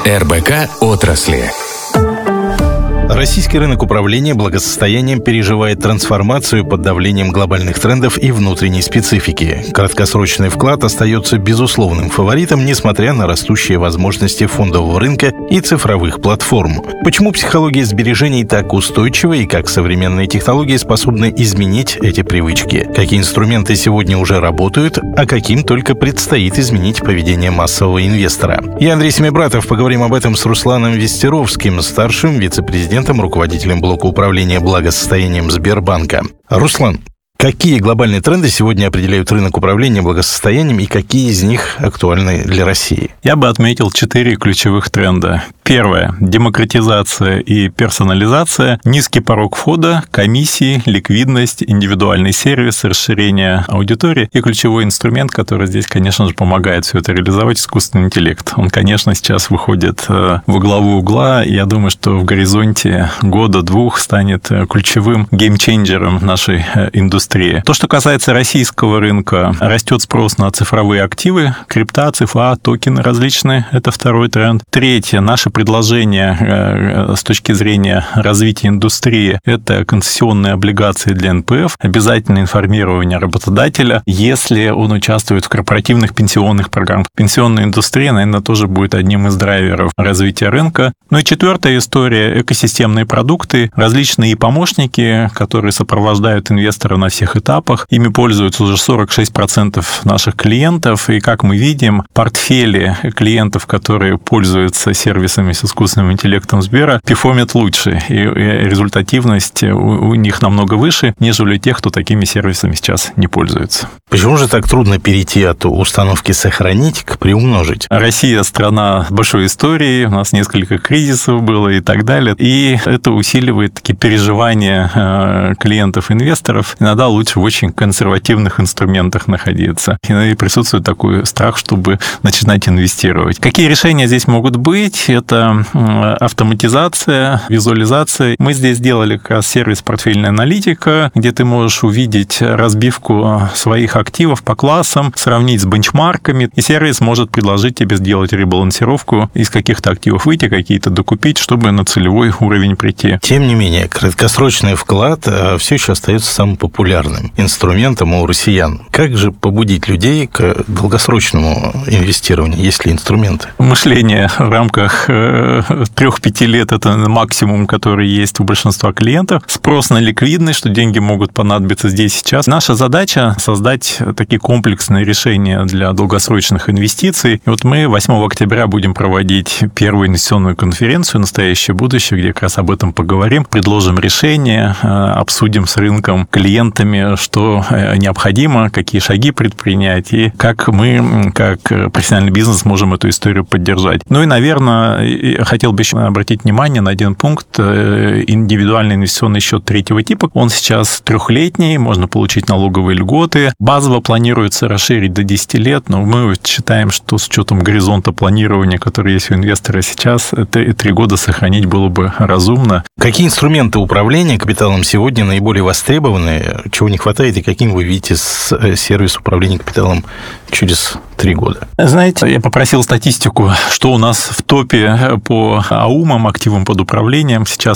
РБК отрасли. Российский рынок управления благосостоянием переживает трансформацию под давлением глобальных трендов и внутренней специфики. Краткосрочный вклад остается безусловным фаворитом, несмотря на растущие возможности фондового рынка и цифровых платформ. Почему психология сбережений так устойчива и как современные технологии способны изменить эти привычки? Какие инструменты сегодня уже работают, а каким только предстоит изменить поведение массового инвестора? Я, Андрей Семибратов, поговорим об этом с Русланом Вестеровским, старшим вице-президентом, руководителем блока управления благосостоянием Сбербанка. Руслан, какие глобальные тренды сегодня определяют рынок управления благосостоянием и какие из них актуальны для России? Я бы отметил 4 ключевых тренда. Первое – демократизация и персонализация, низкий порог входа, комиссии, ликвидность, индивидуальный сервис, расширение аудитории и ключевой инструмент, который здесь, конечно же, помогает все это реализовать – искусственный интеллект. Он, конечно, сейчас выходит во главу угла. Я думаю, что в горизонте года-двух станет ключевым геймченджером нашей индустрии. То, что касается российского рынка, растет спрос на цифровые активы, крипта, ЦФА, токены различные – это второй тренд. Третье – наше предложение с точки зрения развития индустрии – это концессионные облигации для НПФ, обязательное информирование работодателя, если он участвует в корпоративных пенсионных программах. Пенсионная индустрия, наверное, тоже будет одним из драйверов развития рынка. Ну и четвертая история – экосистемные продукты, различные помощники, которые сопровождают инвестора на всех этапах. Ими пользуются уже 46% наших клиентов, и, как мы видим, портфели клиентов, которые пользуются сервисами с искусственным интеллектом Сбера, перформят лучше, и результативность у них намного выше, нежели тех, кто такими сервисами сейчас не пользуется. Почему же так трудно перейти от установки «сохранить» к «приумножить»? Россия – страна с большой историей, у нас несколько кризисов было и так далее, и это усиливает такие переживания клиентов-инвесторов. Иногда лучше в очень консервативных инструментах находиться. И присутствует такой страх, чтобы начинать инвестировать. Какие решения здесь могут быть? Это автоматизация, визуализация. Мы здесь сделали как раз сервис «Портфельная аналитика», где ты можешь увидеть разбивку своих активов по классам, сравнить с бенчмарками, и сервис может предложить тебе сделать ребалансировку, из каких-то активов выйти, какие-то докупить, чтобы на целевой уровень прийти. Тем не менее, краткосрочный вклад все еще остается самым популярным инструментом у россиян. Как же побудить людей к долгосрочному инвестированию? Есть ли инструменты? Мышление в рамках 3-5 лет – это максимум, который есть у большинства клиентов. Спрос на ликвидность, что деньги могут понадобиться здесь и сейчас. Наша задача – создать такие комплексные решения для долгосрочных инвестиций. И вот мы 8 октября будем проводить первую инвестиционную конференцию «Настоящее будущее», где как раз об этом поговорим, предложим решения, обсудим с рынком, клиентами, что необходимо, какие шаги предпринять и как мы, как профессиональный бизнес, можем эту историю поддержать. Ну и, наверное, хотел бы еще обратить внимание на один пункт. Индивидуальный инвестиционный счет третьего типа. Он сейчас 3-летний, можно получить налоговые льготы. Базово планируется расширить до 10 лет, но мы считаем, что с учетом горизонта планирования, который есть у инвестора сейчас, 3 года сохранить было бы разумно. Какие инструменты управления капиталом сегодня наиболее востребованы, чего не хватает, и каким вы видите сервис управления капиталом через 3 года? Знаете, я попросил статистику, что у нас в топе по АУМам, активам под управлением. Сейчас